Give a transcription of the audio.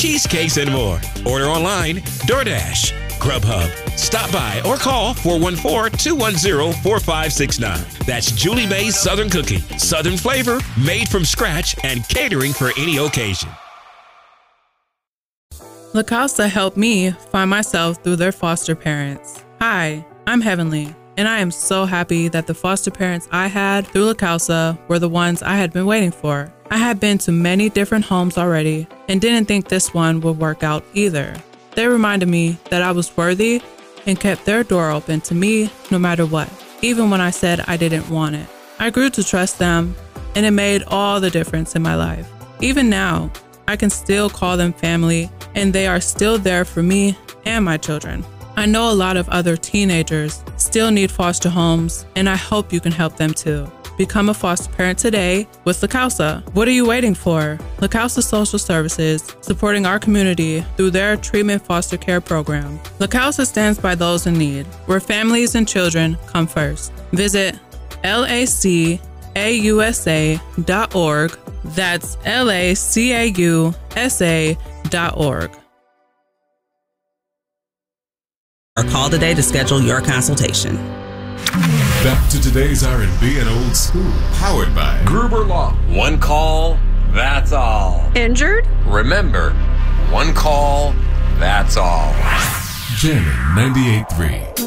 cheesecakes, and more. Order online, DoorDash, Grubhub. Stop by or call 414-210-4569. That's Julie Mae's Southern Cooking. Southern flavor, made from scratch, and catering for any occasion. La Causa helped me find myself through their foster parents. Hi, I'm Heavenly, and I am so happy that the foster parents I had through La Causa were the ones I had been waiting for. I had been to many different homes already and didn't think this one would work out either. They reminded me that I was worthy and kept their door open to me no matter what, even when I said I didn't want it. I grew to trust them, and it made all the difference in my life. Even now, I can still call them family, and they are still there for me and my children. I know a lot of other teenagers still need foster homes, and I hope you can help them too. Become a foster parent today with La Causa. What are you waiting for? La Causa Social Services, supporting our community through their treatment foster care program. La Causa stands by those in need, where families and children come first. Visit lacausa.org. That's lacausa.org. Or call today to schedule your consultation. Back to today's R&B and old school, powered by Gruber Law. One call, that's all. Injured? Remember, one call, that's all. Jamming 98.3.